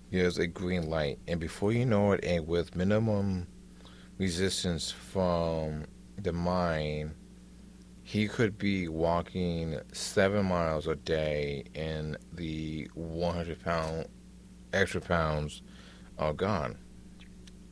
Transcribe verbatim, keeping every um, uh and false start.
there's a green light, and before you know it, and with minimum resistance from the mind, he could be walking seven miles a day, and the one hundred pound extra pounds are gone.